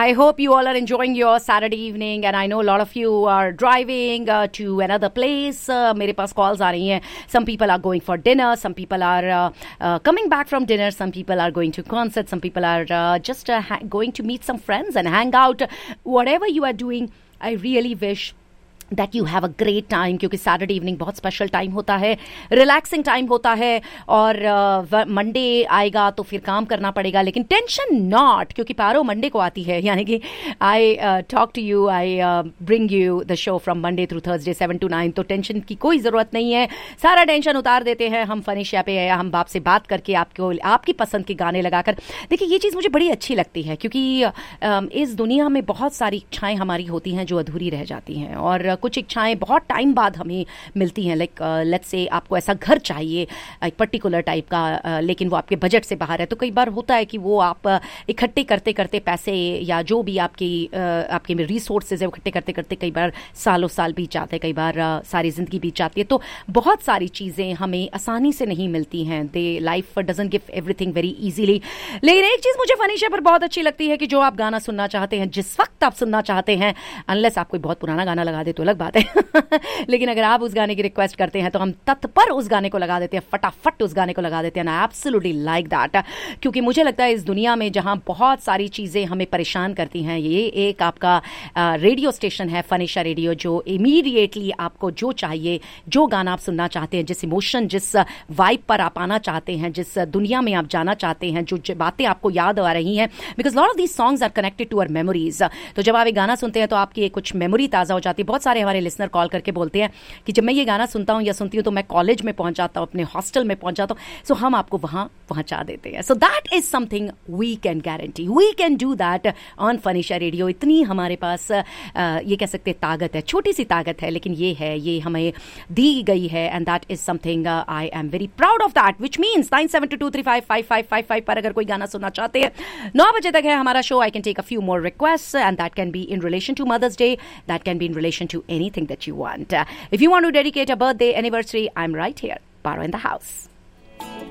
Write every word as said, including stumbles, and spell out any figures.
I hope you all are enjoying your Saturday evening, and I know a lot of you are driving uh, to another place. Uh, मेरे पास calls आ रही हैं. Some people are going for dinner. Some people are uh, uh, coming back from dinner. Some people are going to concert. Some people are uh, just uh, ha- going to meet some friends and hang out. Whatever you are doing, I really wish that you have a great time, क्योंकि Saturday evening बहुत special time होता है, relaxing time होता है. और Monday uh, आएगा तो फिर काम करना पड़ेगा, लेकिन टेंशन नॉट, क्योंकि पारो मंडे को आती है. यानी कि I talk to you, I bring you the show from Monday through Thursday seven to nine. तो टेंशन की कोई ज़रूरत नहीं है, सारा टेंशन उतार देते हैं हम फनिशा पे. हम बाप से बात करके आपको आपकी पसंद के गाने लगाकर. देखिए, ये चीज़ मुझे बड़ी अच्छी लगती है, क्योंकि uh, इस दुनिया में बहुत सारी इच्छाएँ हमारी होती हैं जो अधूरी रह जाती हैं, और कुछ इच्छाएं बहुत टाइम बाद हमें मिलती हैं. लाइक लेट्स से आपको ऐसा घर चाहिए एक पर्टिकुलर टाइप का, uh, लेकिन वो आपके बजट से बाहर है. तो कई बार होता है कि वो आप uh, इकट्ठे करते करते पैसे या जो भी आपकी uh, आपके रिसोर्सेज है वो इकट्ठे करते करते कई बार सालों साल बीत जाते हैं, कई बार uh, सारी जिंदगी बीत जाती है. तो बहुत सारी चीज़ें हमें आसानी से नहीं मिलती हैं. Day life doesn't give everything very easily. लेकिन एक चीज़ मुझे फनीशा पर बहुत अच्छी लगती है कि जो आप गाना सुनना चाहते हैं, जिस वक्त आप सुनना चाहते हैं, अनलेस आप कोई बहुत पुराना गाना लगा दे तो अलग बात है लेकिन अगर आप उस गाने की रिक्वेस्ट करते हैं तो हम तत्पर उस गाने को लगा देते हैं, फटाफट उस गाने को लगा देते हैं. आई एब्सोल्युटली लाइक दैट, क्योंकि मुझे लगता है इस दुनिया में जहां बहुत सारी चीज़ें हमें परेशान करती हैं, ये एक आपका रेडियो स्टेशन है, फनिशा रेडियो, जो इमीडिएटली आपको जो चाहिए, जो गाना आप सुनना चाहते हैं, जिस इमोशन, जिस वाइब पर आप आना चाहते हैं, जिस दुनिया में आप जाना चाहते हैं, जो बातें आपको याद आ रही हैं, because lot of these songs are connected to our memories. तो जब आप एक गाना सुनते हैं तो आपकी कुछ मेमोरी ताज़ा हो जाती है. बहुत सारे हमारे लिसनर कॉल करके बोलते हैं कि जब मैं ये गाना सुनता हूँ या सुनती हूँ तो मैं कॉलेज में पहुंच जाता हूँ, अपने हॉस्टल में पहुंच जाता हूँ. सो हम आपको वहां पहुंचा देते हैं. So that is something we can guarantee, we can do that on फनिशा radio. इतनी हमारे पास ये कह सकते ताकत है, छोटी सी ताकत है, लेकिन ये है, ये हमें दी गई है, and that is something I am very proud of that, which means nine seven to to three five five five five five पर अगर कोई गाना सुनना चाहते हैं, नौ बजे तक है हमारा show. I can take a few more request, and that can be in relation to mother's day, that can be in relation to anything that you want. Uh, if you want to dedicate a birthday, anniversary, I'm right here. Paro in the house.